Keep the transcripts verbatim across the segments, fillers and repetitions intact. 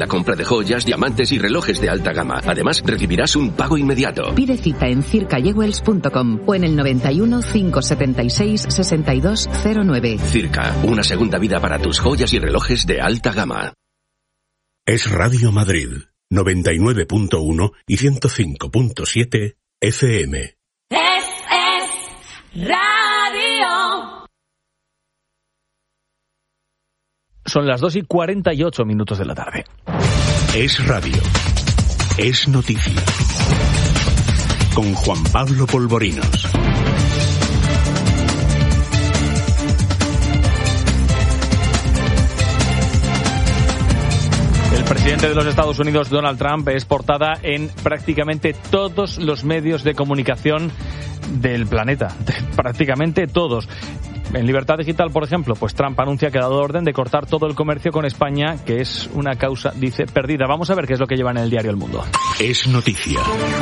La compra de joyas, diamantes y relojes de alta gama. Además, recibirás un pago inmediato. Pide cita en circa jewels punto com o en el noventa y uno, cinco setenta y seis, sesenta y dos cero nueve. Circa, una segunda vida para tus joyas y relojes de alta gama. Es Radio Madrid, noventa y nueve punto uno y ciento cinco punto siete F M. Es, es Radio. Son las dos y cuarenta y ocho minutos de la tarde. Es radio. Es noticia. Con Juan Pablo Polvorinos. El presidente de los Estados Unidos, Donald Trump, es portada en prácticamente todos los medios de comunicación del planeta. Prácticamente todos. En Libertad Digital, por ejemplo, pues Trump anuncia que ha dado orden de cortar todo el comercio con España, que es una causa, dice, perdida. Vamos a ver qué es lo que lleva en el diario El Mundo. Es noticia.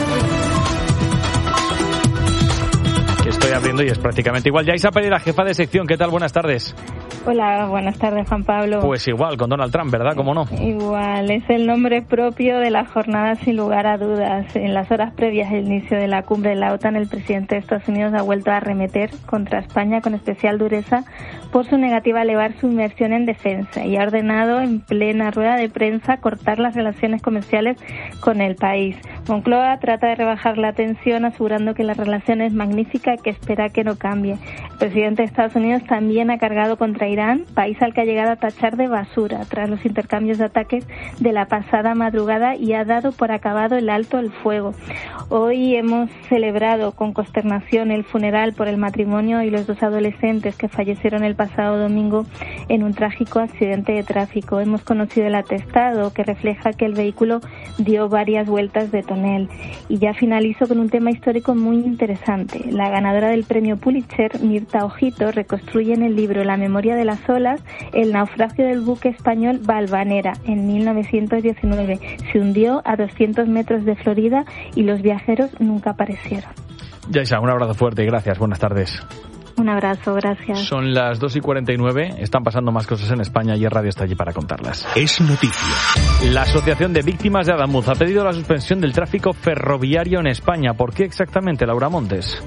Que estoy abriendo y es prácticamente igual. Yaisa Pereira, jefa de sección. ¿Qué tal? Buenas tardes. Hola, buenas tardes, Juan Pablo. Pues igual, con Donald Trump, ¿verdad? ¿Cómo no? Igual, es el nombre propio de la jornada sin lugar a dudas. En las horas previas al inicio de la cumbre de la OTAN, el presidente de Estados Unidos ha vuelto a arremeter contra España con especial dureza por su negativa a elevar su inversión en defensa y ha ordenado en plena rueda de prensa cortar las relaciones comerciales con el país. Moncloa trata de rebajar la tensión asegurando que la relación es magnífica y que espera que no cambie. El presidente de Estados Unidos también ha cargado contra Irán, país al que ha llegado a tachar de basura tras los intercambios de ataques de la pasada madrugada y ha dado por acabado el alto el fuego. Hoy hemos celebrado con consternación el funeral por el matrimonio y los dos adolescentes que fallecieron el pasado domingo en un trágico accidente de tráfico. Hemos conocido el atestado que refleja que el vehículo dio varias vueltas de tonel. Y ya finalizo con un tema histórico muy interesante. La ganadora del premio Pulitzer, Mirta Ojito, reconstruye en el libro La memoria de las olas el naufragio del buque español Valvanera en mil novecientos diecinueve. Se hundió a doscientos metros de Florida y los viajeros nunca aparecieron. Yaisa, un abrazo fuerte y gracias. Buenas tardes. Un abrazo, gracias. Son las dos y cuarenta y nueve, están pasando más cosas en España y el radio está allí para contarlas. Es noticia. La Asociación de Víctimas de Adamuz ha pedido la suspensión del tráfico ferroviario en España. ¿Por qué exactamente, Laura Montes?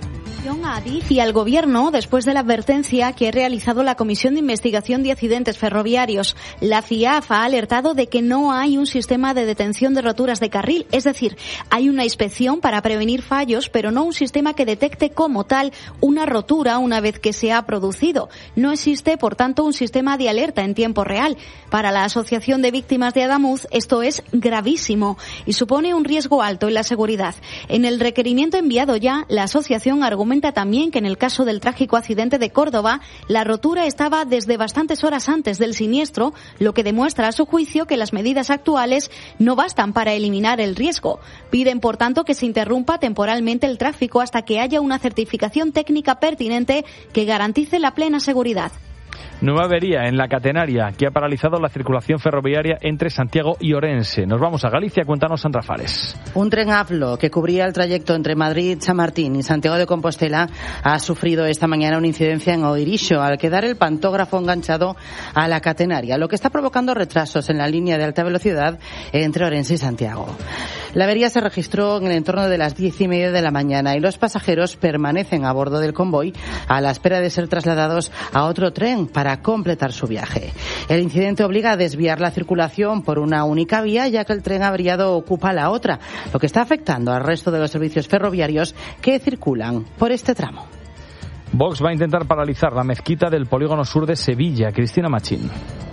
A Adif y al Gobierno después de la advertencia que ha realizado la Comisión de Investigación de Accidentes Ferroviarios. La C I A F ha alertado de que no hay un sistema de detención de roturas de carril, es decir, hay una inspección para prevenir fallos, pero no un sistema que detecte como tal una rotura una vez que se ha producido. No existe, por tanto, un sistema de alerta en tiempo real. Para la Asociación de Víctimas de Adamuz, esto es gravísimo y supone un riesgo alto en la seguridad. En el requerimiento enviado ya, la asociación argumenta también que en el caso del trágico accidente de Córdoba, la rotura estaba desde bastantes horas antes del siniestro, lo que demuestra a su juicio que las medidas actuales no bastan para eliminar el riesgo. Piden, por tanto, que se interrumpa temporalmente el tráfico hasta que haya una certificación técnica pertinente que garantice la plena seguridad. Nueva avería en la catenaria que ha paralizado la circulación ferroviaria entre Santiago y Orense. Nos vamos a Galicia, cuéntanos, Sandra Fares. Un tren AFLO que cubría el trayecto entre Madrid, Chamartín y Santiago de Compostela ha sufrido esta mañana una incidencia en Oirixo al quedar el pantógrafo enganchado a la catenaria, lo que está provocando retrasos en la línea de alta velocidad entre Orense y Santiago. La avería se registró en el entorno de las diez y media de la mañana y los pasajeros permanecen a bordo del convoy a la espera de ser trasladados a otro tren para completar su viaje. El incidente obliga a desviar la circulación por una única vía, ya que el tren averiado ocupa la otra, lo que está afectando al resto de los servicios ferroviarios que circulan por este tramo. Vox va a intentar paralizar la mezquita del polígono sur de Sevilla. Cristina Machín.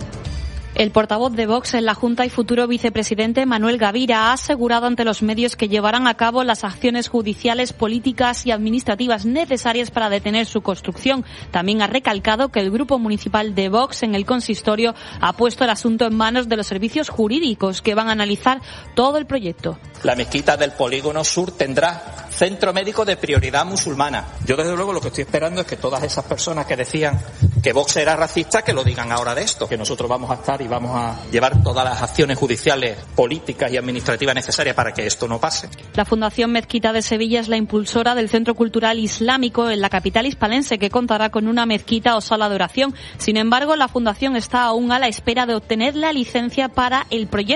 El portavoz de Vox en la Junta y futuro vicepresidente Manuel Gavira ha asegurado ante los medios que llevarán a cabo las acciones judiciales, políticas y administrativas necesarias para detener su construcción. También ha recalcado que el grupo municipal de Vox en el consistorio ha puesto el asunto en manos de los servicios jurídicos que van a analizar todo el proyecto. La mezquita del polígono sur tendrá centro médico de prioridad musulmana. Yo desde luego lo que estoy esperando es que todas esas personas que decían que Vox era racista, que lo digan ahora de esto, que nosotros vamos a estar y vamos a llevar todas las acciones judiciales, políticas y administrativas necesarias para que esto no pase. La Fundación Mezquita de Sevilla es la impulsora del Centro Cultural Islámico en la capital hispalense, que contará con una mezquita o sala de oración. Sin embargo, la Fundación está aún a la espera de obtener la licencia para el proyecto.